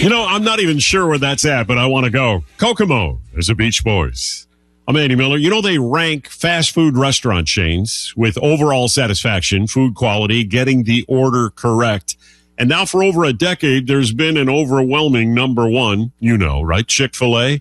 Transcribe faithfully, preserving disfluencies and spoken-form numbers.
You know, I'm not even sure where that's at, but I want to go. Kokomo, there's a Beach Boys. I'm Andy Miller. You know, they rank fast food restaurant chains with overall satisfaction, food quality, getting the order correct. And now for over a decade, there's been an overwhelming number one, you know, right? Chick-fil-A.